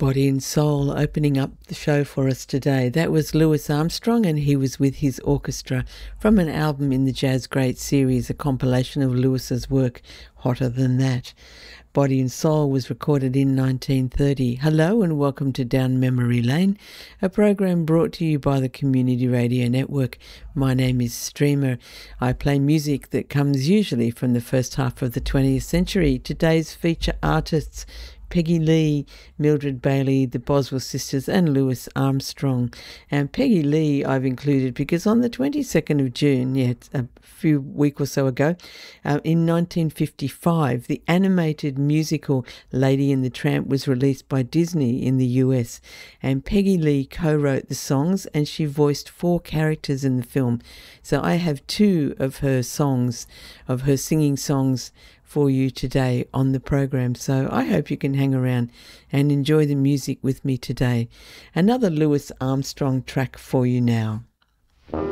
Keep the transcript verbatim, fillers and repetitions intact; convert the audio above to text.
Body and Soul opening up the show for us today. That was Louis Armstrong, and he was with his orchestra from an album in the Jazz Great series, a compilation of Louis's work, Hotter Than That. Body and Soul was recorded in nineteen thirty. Hello and welcome to Down Memory Lane, a program brought to you by the Community Radio Network. My name is Streamer. I play music that comes usually from the first half of the twentieth century. Today's feature artists: Peggy Lee, Mildred Bailey, the Boswell Sisters and Louis Armstrong. And Peggy Lee I've included because on the twenty-second of June, yeah, a few week or so ago, uh, in nineteen fifty-five, the animated musical Lady and the Tramp was released by Disney in the U S. And Peggy Lee co-wrote the songs and she voiced four characters in the film. So I have two of her songs, of her singing songs, for you today on the program. So I hope you can hang around and enjoy the music with me today. Another Louis Armstrong track for you now.